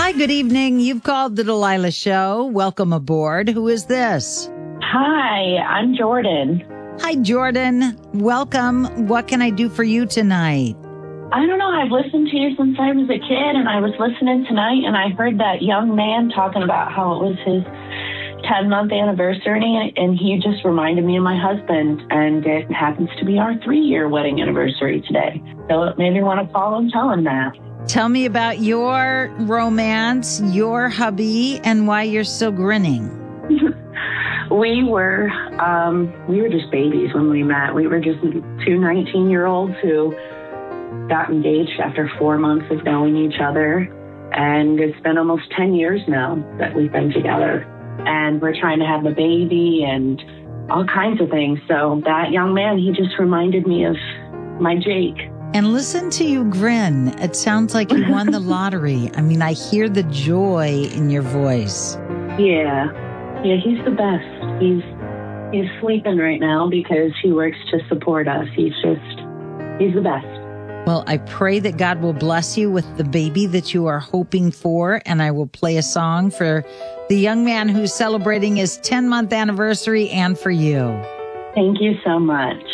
Hi, good evening. You've called the Delilah Show. Welcome aboard. Who is this? Hi, I'm Jordan. Hi, Jordan. Welcome. What can I do for you tonight? I don't know. I've listened to you since I was a kid, and I was listening tonight, and I heard that young man talking about how it was his 10-month anniversary, and he just reminded me of my husband, and it happens to be our 3-year wedding anniversary today. So it made me want to call and tell him that. Tell me about your romance, your hubby, and why you're still grinning. We were just babies when we met. We were just two 19-year-olds who got engaged after 4 months of knowing each other. And it's been almost 10 years now that we've been together. And we're trying to have a baby and all kinds of things. So that young man, he just reminded me of my Jake. And listen to you grin. It sounds like you won the lottery. I mean, I hear the joy in your voice. Yeah, he's the best. He's sleeping right now because he works to support us. He's the best. Well, I pray that God will bless you with the baby that you are hoping for, and I will play a song for the young man who's celebrating his 10-month anniversary and for you. Thank you so much.